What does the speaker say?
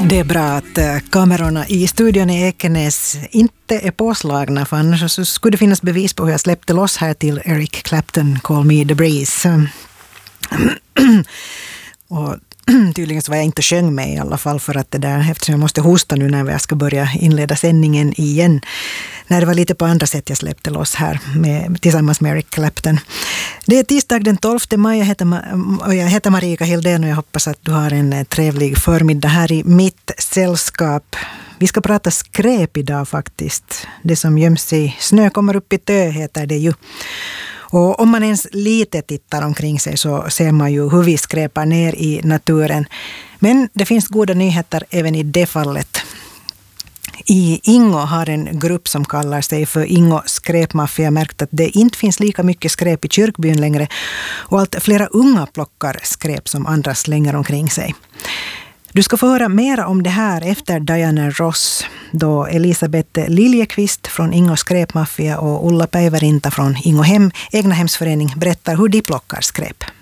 Det är bra att kamerorna i studion i Ekenäs inte är påslagna, för annars så skulle det finnas bevis på hur jag släppte loss här till Eric Clapton, Call Me The Breeze. Och tydligen så var jag inte sjöng med i alla fall, för att det där, eftersom jag måste hosta nu när jag ska börja inleda sändningen igen. När det var lite på andra sätt jag släppte loss här tillsammans med Eric Clapton. Det är tisdag den 12 maj. Jag heter Marika Hildén och jag hoppas att du har en trevlig förmiddag här i mitt sällskap. Vi ska prata skräp idag faktiskt. Det som göms i snö kommer upp i tö, heter det ju. Och om man ens lite tittar omkring sig så ser man ju hur vi skräpar ner i naturen. Men det finns goda nyheter även i det fallet. I Ingo har en grupp som kallar sig för Ingo skräpmaffia märkt att det inte finns lika mycket skräp i kyrkbyn längre, och allt flera unga plockar skräp som andra slänger omkring sig. Du ska få höra mer om det här efter Diana Ross, då Elisabeth Liljekvist från Ingo skräpmaffia och Ulla Päivärinta från Ingo Hem, Egnahemsförening, berättar hur de plockar skräp.